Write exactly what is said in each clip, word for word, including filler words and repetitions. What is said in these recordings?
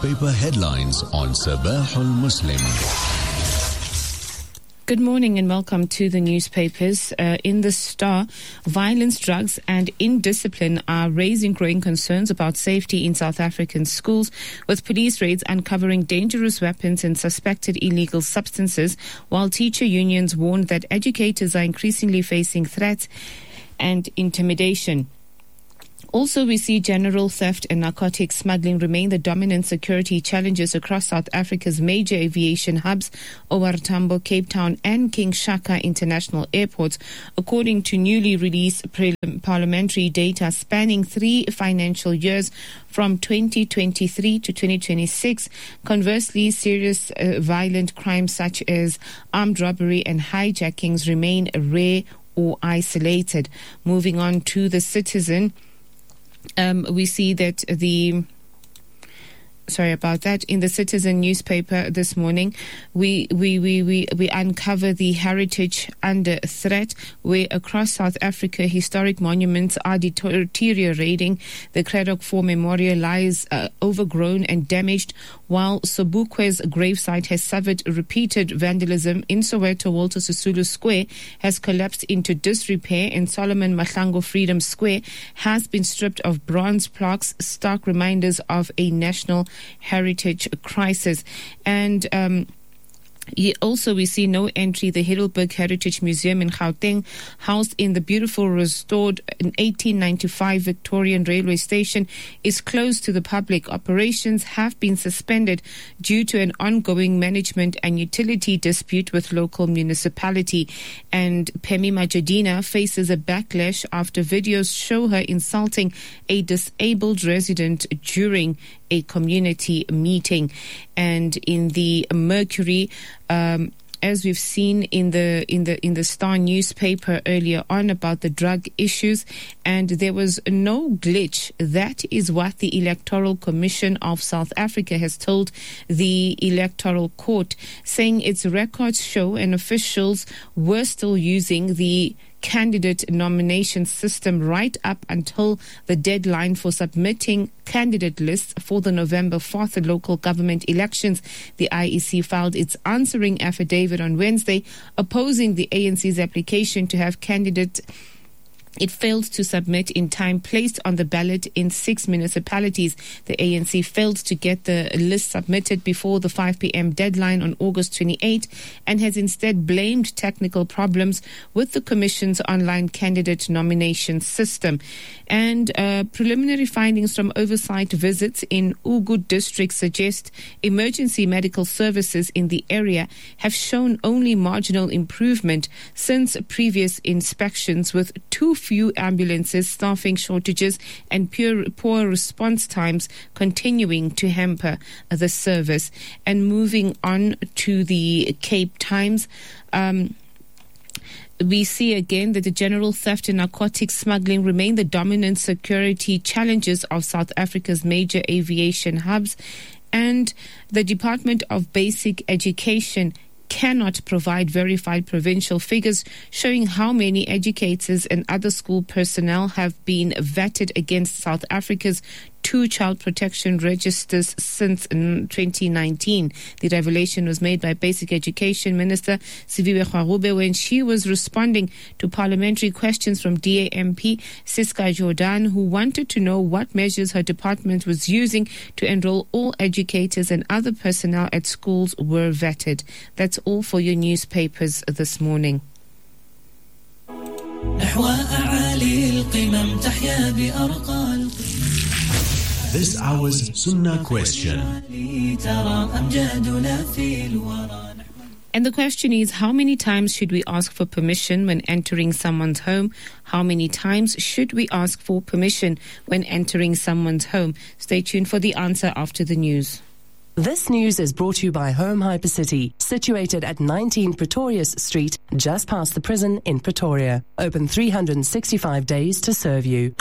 newspaper headlines on Sabah al-Muslim. Good morning and welcome to the newspapers. Uh, in the Star, violence, drugs and indiscipline are raising growing concerns about safety in South African schools, with police raids uncovering dangerous weapons and suspected illegal substances, while teacher unions warn that educators are increasingly facing threats and intimidation. Also, we see general theft and narcotics smuggling remain the dominant security challenges across South Africa's major aviation hubs, O R Tambo, Cape Town and King Shaka international airports, according to newly released pre- parliamentary data spanning three financial years from twenty twenty-three to twenty twenty-six. Conversely, serious uh, violent crimes such as armed robbery and hijackings remain rare or isolated. Moving on to the Citizen. Um, we see that the... Sorry about that. In the Citizen newspaper this morning, we we, we, we we uncover the heritage under threat, where across South Africa historic monuments are deteriorating. The Craddock four Memorial lies uh, overgrown and damaged, while Sobukwe's gravesite has suffered repeated vandalism. In Soweto, Walter Sisulu Square has collapsed into disrepair, and Solomon Mahlangu Freedom Square has been stripped of bronze plaques, stark reminders of a national heritage crisis. And um also, we see no entry. The Heidelberg Heritage Museum in Gauteng, housed in the beautiful restored eighteen ninety-five Victorian railway station, is closed to the public. Operations have been suspended due to an ongoing management and utility dispute with local municipality. And Pemi Majadina faces a backlash after videos show her insulting a disabled resident during a community meeting. And in the Mercury, um, as we've seen in the in the in the Star newspaper earlier on about the drug issues, and there was no glitch. That is what the Electoral Commission of South Africa has told the Electoral Court, saying its records show and officials were still using the candidate nomination system right up until the deadline for submitting candidate lists for the November fourth local government elections. The I E C filed its answering affidavit on Wednesday, opposing the A N C's application to have candidate It failed to submit in time placed on the ballot in six municipalities. The A N C failed to get the list submitted before the five p.m. deadline on August twenty-eighth and has instead blamed technical problems with the Commission's online candidate nomination system. And uh, preliminary findings from oversight visits in Ugu district suggest emergency medical services in the area have shown only marginal improvement since previous inspections, with two few ambulances, staffing shortages and pure, poor response times continuing to hamper the service. And moving on to the Cape Times, um, we see again that the general theft and narcotics smuggling remain the dominant security challenges of South Africa's major aviation hubs, and the Department of Basic Education cannot provide verified provincial figures showing how many educators and other school personnel have been vetted against South Africa's two child protection registers since twenty nineteen. The revelation was made by Basic Education Minister Siviwe Kgarube when she was responding to parliamentary questions from D A M P Siska Jordan, who wanted to know what measures her department was using to enroll all educators and other personnel at schools were vetted. That's all for your newspapers this morning. This hour's Sunnah question. And the question is, how many times should we ask for permission when entering someone's home? How many times should we ask for permission when entering someone's home? Stay tuned for the answer after the news. This news is brought to you by Home Hypercity, situated at nineteen Pretorius Street, just past the prison in Pretoria. Open three hundred sixty-five days to serve you.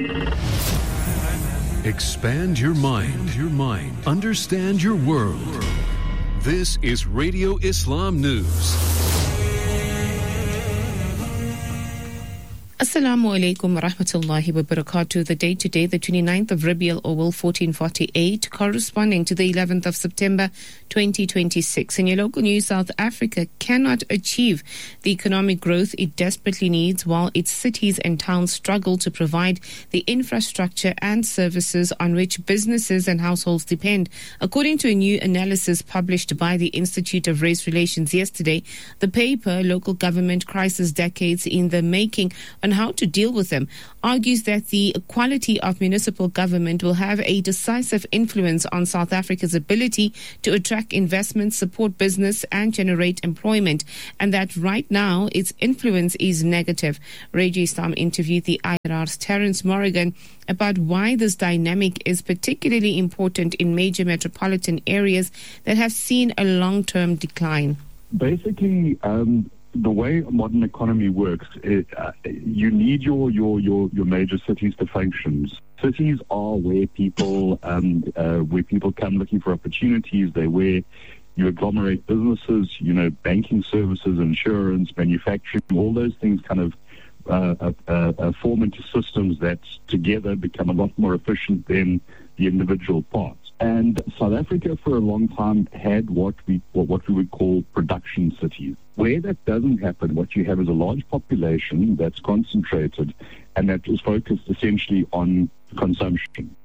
Expand your mind, your mind. Understand your world. This is Radio Islam News. Assalamu alaikum wa rahmatullahi wa barakatuh. The date today, the twenty-ninth of Rabiul Awwal fourteen forty-eight, corresponding to the eleventh of September twenty twenty-six. In your local news, South Africa cannot achieve the economic growth it desperately needs while its cities and towns struggle to provide the infrastructure and services on which businesses and households depend. According to a new analysis published by the Institute of Race Relations yesterday, the paper, Local Government Crisis Decades in the Making, on how to deal with them, argues that the quality of municipal government will have a decisive influence on South Africa's ability to attract investment, support business and generate employment, and that right now its influence is negative. Radio Islam interviewed the I R R's Terence Morrigan about why this dynamic is particularly important in major metropolitan areas that have seen a long-term decline. Basically, um, the way a modern economy works, it, uh, you need your, your, your, your major cities to function. Cities are where people um, uh, where people come looking for opportunities. They're where you agglomerate businesses, you know, banking services, insurance, manufacturing, all those things kind of uh, uh, uh, form into systems that together become a lot more efficient than the individual parts. And South Africa for a long time had what we what we would call production cities. Where that doesn't happen, what you have is a large population that's concentrated and that is focused essentially on consumption.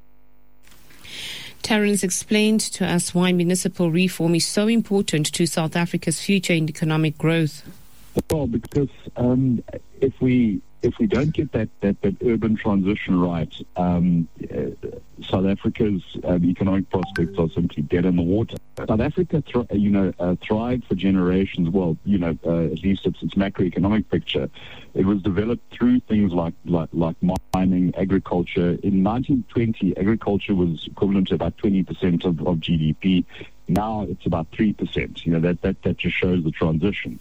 Terence explained to us why municipal reform is so important to South Africa's future in economic growth. Well, because um, if we if we don't get that, that, that urban transition right, um, uh, South Africa's uh, economic prospects are simply dead in the water. South Africa, th- you know, uh, thrived for generations. Well, you know, uh, at least it's its macroeconomic picture. It was developed through things like like, like mining, agriculture. In nineteen twenty, agriculture was equivalent to about twenty percent of, of G D P. Now it's about three percent. You know, that, that, that just shows the transition.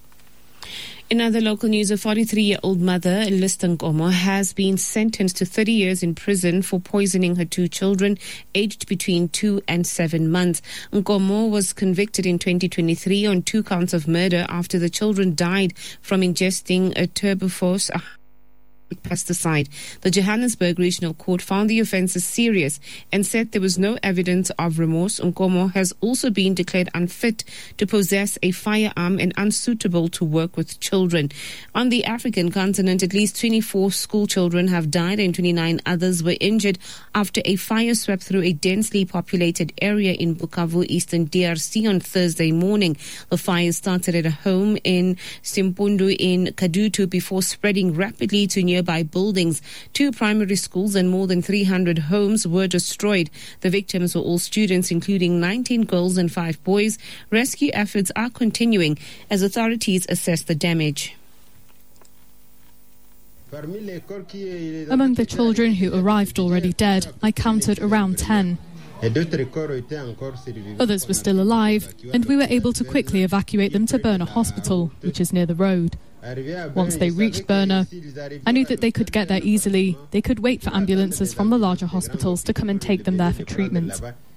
In other local news, a forty-three-year-old mother, Lista Nkomo, has been sentenced to thirty years in prison for poisoning her two children, aged between two and seven months. Nkomo was convicted in twenty twenty-three on two counts of murder after the children died from ingesting a tuberphos, a pesticide. The Johannesburg Regional Court found the offences serious and said there was no evidence of remorse. Nkomo has also been declared unfit to possess a firearm and unsuitable to work with children. On the African continent, at least twenty-four school children have died and twenty-nine others were injured after a fire swept through a densely populated area in Bukavu, eastern D R C on Thursday morning. The fire started at a home in Simpundu in Kadutu before spreading rapidly to nearby by buildings. Two primary schools and more than three hundred homes were destroyed. The victims were all students, including nineteen girls and five boys. Rescue efforts are continuing as authorities assess the damage. Among the children who arrived already dead, I counted around ten. Others were still alive, and we were able to quickly evacuate them to Berna Hospital, which is near the road. Once they reached Berna, I knew that they could get there easily. They could wait for ambulances from the larger hospitals to come and take them there for treatment.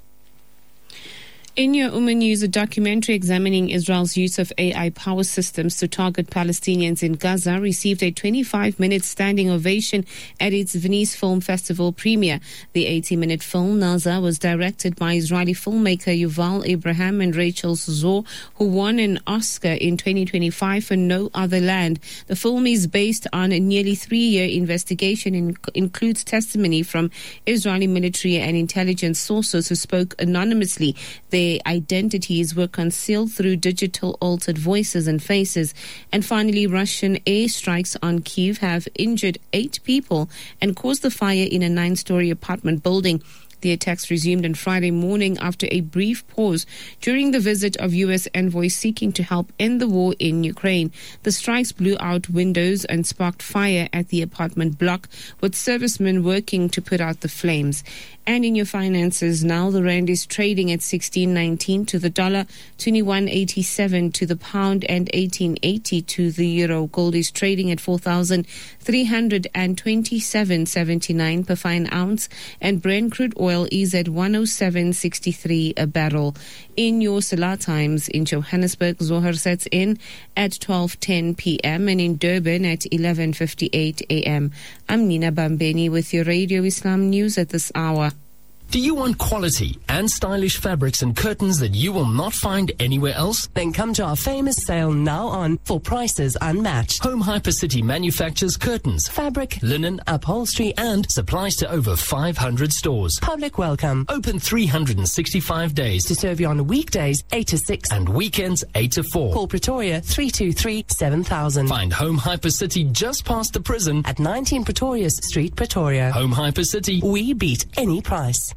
In your Ummah News, a documentary examining Israel's use of A I power systems to target Palestinians in Gaza received a twenty-five minute standing ovation at its Venice Film Festival premiere. The eighty minute film, Naza, was directed by Israeli filmmaker Yuval Abraham and Rachel Zor, who won an Oscar in twenty twenty-five for No Other Land. The film is based on a nearly three-year investigation and includes testimony from Israeli military and intelligence sources who spoke anonymously. They Their identities were concealed through digital altered voices and faces. And finally, Russian airstrikes on Kyiv have injured eight people and caused the fire in a nine-story apartment building. The attacks resumed on Friday morning after a brief pause during the visit of U S envoys seeking to help end the war in Ukraine. The strikes blew out windows and sparked fire at the apartment block, with servicemen working to put out the flames. And in your finances now, the rand is trading at sixteen nineteen to the dollar, twenty-one eighty-seven to the pound, and eighteen eighty to the euro. Gold is trading at four thousand three hundred twenty-seven seventy-nine per fine ounce, and Brent crude oil oil is at one oh seven sixty-three a barrel. In your Salah times, in Johannesburg, Zohar sets in at twelve ten p.m. and in Durban at eleven fifty-eight a.m. I'm Nina Bambeni with your Radio Islam News at this hour. Do you want quality and stylish fabrics and curtains that you will not find anywhere else? Then come to our famous sale now on for prices unmatched. Home Hypercity manufactures curtains, Fabric, linen, upholstery, and supplies to over five hundred stores. public welcome. Open three hundred sixty-five days To serve you on weekdays eight to six and weekends eight to four. Call Pretoria three two three, seven thousand. Find Home Hypercity just past the prison At nineteen Pretorius Street, Pretoria. Home Hypercity. We beat any price.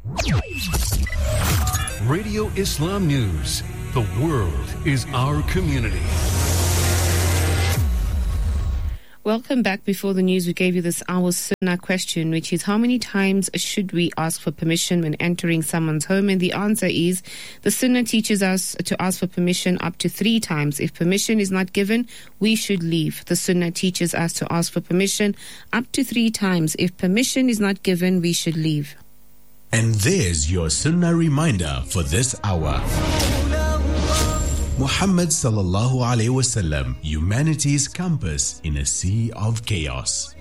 Radio Islam News. The world is our community. Welcome back. Before the news, we gave you this hour's Sunnah question, which is how many times should we ask for permission when entering someone's home? And the answer is the Sunnah teaches us to ask for permission up to three times. If permission is not given, we should leave. The Sunnah teaches us to ask for permission up to three times. If permission is not given, we should leave. And there's your Sunnah reminder for this hour. Muhammad sallallahu alaihi wasallam, humanity's compass in a sea of chaos.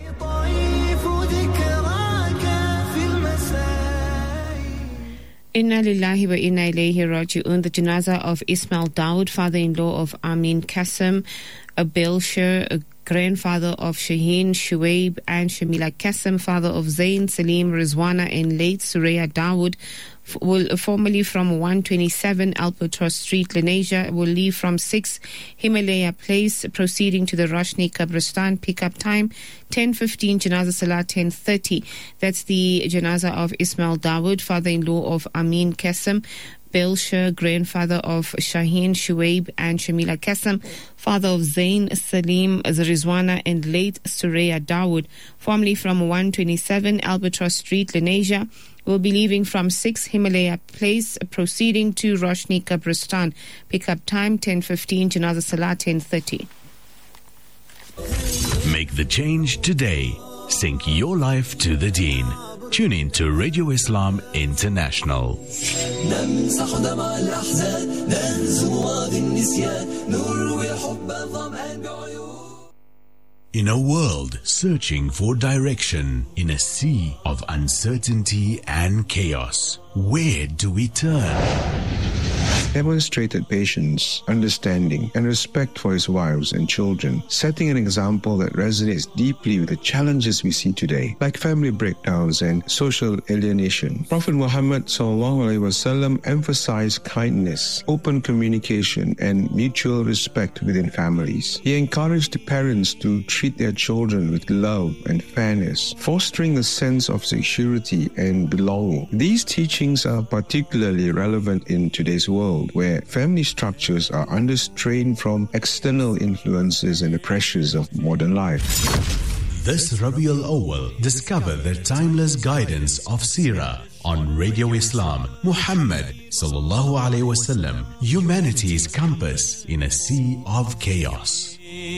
Inna lillahi wa inna ilayhi raji'un. The janazah of Ismail Dawood, father-in-law of Amin Qasim, a Belshir, a grandfather of Shaheen Shuaib and Shamila Qasim, father of Zain, Salim, Rizwana and late Suraya Dawood, will formerly from one twenty-seven Albatross Street, Lenasia, will leave from six Himalaya Place, proceeding to the Roshni Qabristan. Pickup time ten fifteen, Janazah Salah ten thirty. That's the Janazah of Ismail Dawood, father-in-law of Amin Qasim, Belshir, grandfather of Shaheen Shuaib and Shamila Qasim, father of Zain, Salim, Rizwana and late Suraya Dawood, formerly from one twenty-seven Albatross Street, Lenasia, will be leaving from six Himalaya Place, proceeding to Roshni Qabristan. Pickup time ten fifteen, Janazah Salah ten thirty. Make the change today. Sync your life to the deen. Tune in to Radio Islam International. In a world searching for direction, in a sea of uncertainty and chaos, where do we turn? Demonstrated patience, understanding, and respect for his wives and children, setting an example that resonates deeply with the challenges we see today, like family breakdowns and social alienation. Prophet Muhammad sallallahu alaihi wasallam emphasized kindness, open communication, and mutual respect within families. He encouraged parents to treat their children with love and fairness, fostering a sense of security and belonging. These teachings are particularly relevant in today's world, where family structures are under strain from external influences and the pressures of modern life. This Rabiul Awwal, discover the timeless guidance of Seerah on Radio Islam. Muhammad sallallahu alaihi wasallam, humanity's compass in a sea of chaos.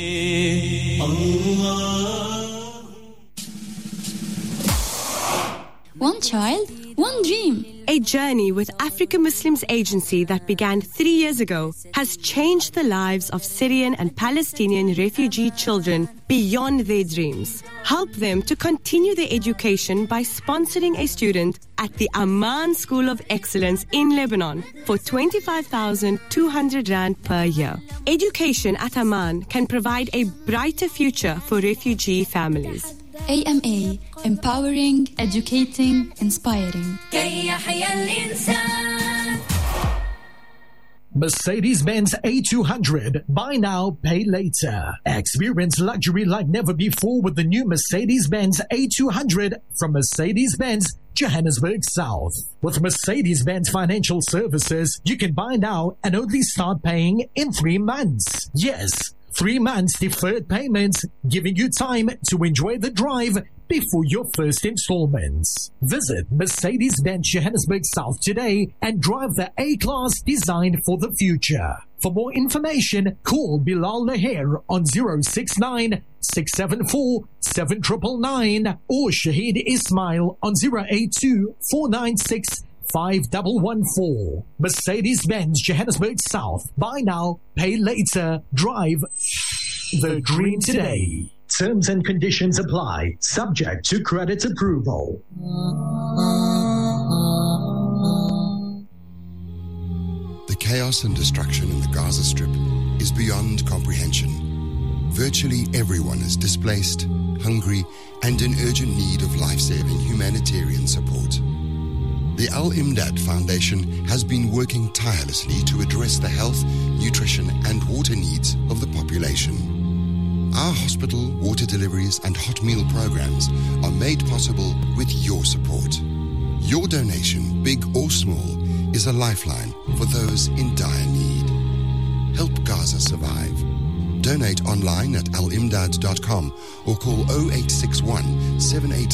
One child, one dream. A journey with African Muslims Agency that began three years ago has changed the lives of Syrian and Palestinian refugee children beyond their dreams. Help them to continue their education by sponsoring a student at the Amman School of Excellence in Lebanon for twenty-five thousand two hundred rand per year. Education at Amman can provide a brighter future for refugee families. A M A, empowering, educating, inspiring. Mercedes-Benz A two hundred. Buy now, pay later. Experience luxury like never before with the new Mercedes-Benz A two hundred from Mercedes-Benz Johannesburg South. With Mercedes-Benz Financial Services, you can buy now and only start paying in three months. Yes, three months deferred payments, giving you time to enjoy the drive, before your first installments. Visit Mercedes-Benz Johannesburg South today and drive the A-Class designed for the future. For more information, call Bilal Laher on zero six nine, six seven four, seven nine nine nine or Shahid Ismail on zero eight two, four nine six, five one one four. Mercedes-Benz Johannesburg South. Buy now, pay later. Drive the dream today. Terms and conditions apply, subject to credit approval. The chaos and destruction in the Gaza Strip is beyond comprehension. Virtually everyone is displaced, hungry, and in urgent need of life-saving humanitarian support. The Al-Imdad Foundation has been working tirelessly to address the health, nutrition, and water needs of the population. Our hospital, water deliveries, and hot meal programs are made possible with your support. Your donation, big or small, is a lifeline for those in dire need. Help Gaza survive. Donate online at al imdad dot com or call oh eight six one, seven eight